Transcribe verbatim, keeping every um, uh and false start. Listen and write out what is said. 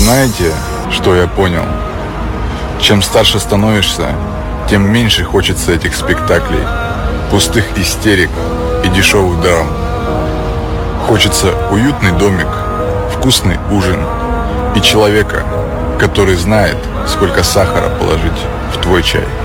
Знаете, что я понял? Чем старше становишься, тем меньше хочется этих спектаклей, пустых истерик и дешевых драм. Хочется уютный домик, вкусный ужин и человека, который знает, сколько сахара положить в твой чай.